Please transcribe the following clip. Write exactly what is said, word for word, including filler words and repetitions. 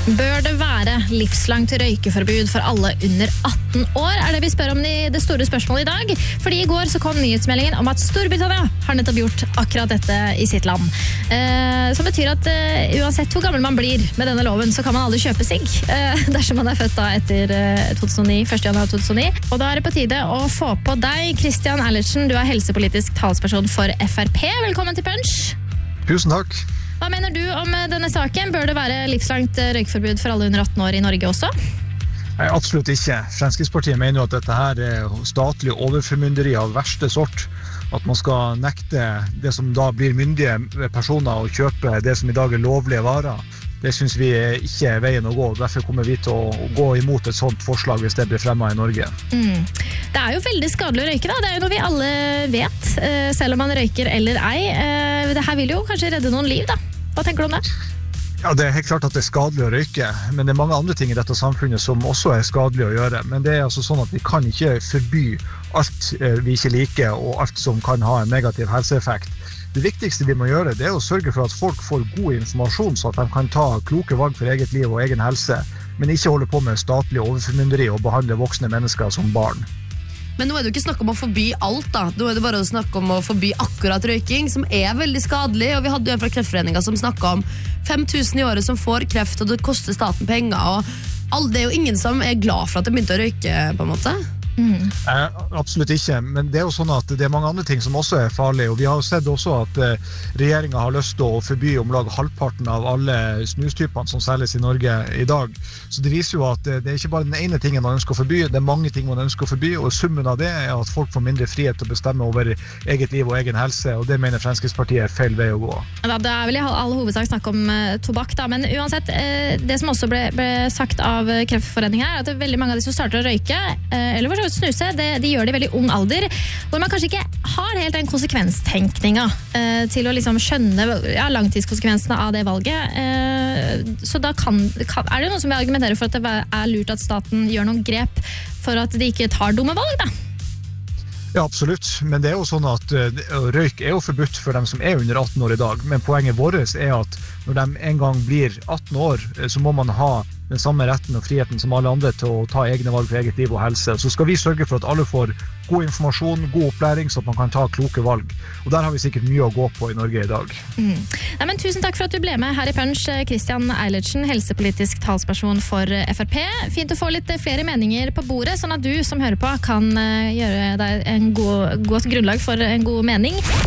Bør det være livslangt røykeforbud for alle under atten år? Er det vi spør om i det store spørsmålet i dag. Fordi i går så kom nyhetsmeldingen om at Storbritannia har nettopp gjort akkurat dette i sitt land. Eh, som betyr at eh, uansett hvor gammel man blir med denne loven, så kan man aldri kjøpe sigg. Eh, dersom man er født da etter eh, to tusen og ni, første januar to tusen og ni. Og da er det på tide å få på deg, Christian Eilertsen. Du er helsepolitisk talsperson for F R P. Velkommen til Punch. Tusen takk. Hva mener du om denne saken? Bør det være livslangt røykforbud for alle under atten år i Norge også? Nei, absolutt ikke. Fremskrittspartiet mener jo at dette her er statlig overformynderi av verste sort. At man skal nekte det som da blir myndige personer å kjøpe det som i dag er lovlige varer. Det synes vi ikke er veien å gå. Derfor kommer vi til å gå imot et sånt forslag hvis det blir fremmet i Norge. Mm. Det er jo veldig skadelig å røyke da. Det er jo noe vi alle vet, selv om man røyker eller ei. Dette vil jo kanskje redde noen liv da. Hva tenker du om det? Ja, det er helt klart at det er skadelig å røyke, men det er mange andre ting i dette samfunnet som også er skadelig å gjøre. Men det er altså sånn at vi kan ikke forby alt vi ikke liker og alt som kan ha en negativ helseeffekt. Det viktigste vi må gjøre, det er å sørge for at folk får god informasjon så at de kan ta kloke valg for eget liv og egen helse, men ikke holde på med statlig overformynderi og behandle voksne mennesker som barn. Men nå er det jo ikke snakk om å forby alt da. Nå er det bare å snakke om å forby akkurat røyking, som er veldig skadelig. Og vi hadde jo en fra Kreftforeningen som snakket om fem tusen i året som får kreft, og det koster staten penger. Og all, det er jo ingen som er glad for at de begynte å røyke, på en måte. Mm. Eh, absolutt ikke, men det er jo sånn at det er mange andre ting som også er farlige, og vi har jo sett også at eh, regjeringen har lyst til å forby om lag halvparten av alle snustypene som selges i Norge i dag. Så det viser jo at eh, det er ikke bare den ene tingen man ønsker å forby, det er mange ting man ønsker å forby, og summen av det er at folk får mindre frihet til å bestemme over eget liv og egen helse, og det mener Fremskrittspartiet er feil vei å gå. Ja, det er vel i all hovedsak snakk om uh, tobakk da, men uansett, uh, det som også ble, ble sagt av Kreftforeningen her, er at veldig mange av de som starter å røyke, uh, eller for snuse, det, de gjør det i veldig ung alder, hvor man kanskje ikke har helt den konsekvenstenkninga eh, til å liksom skjønne ja, langtidskonsekvensene av det valget. Eh, så da kan, kan, er det noen som vil argumentere for at det er lurt at staten gjør noen grep for at de ikke tar dumme valg, da? Ja, absolutt, men det er jo sånn at uh, røyk er jo forbudt for dem som er under atten år i dag, men poenget vårt er at når de en gang blir atten år, så må man ha den samme retten og friheten som alle andre til å ta egne valg for eget liv og helse. Så skal vi sørge for at alle får god informasjon, god opplæring, så at man kan ta kloke valg. Og der har vi sikkert mye å gå på i Norge i dag. Mm. Nei, men tusen takk for at du ble med her i Punch, Christian Eilertsen, helsepolitisk talsperson for F R P. Fint å få litt flere meninger på bordet, sånn at du som hører på kan gjøre deg en god, godt grunnlag for en god mening.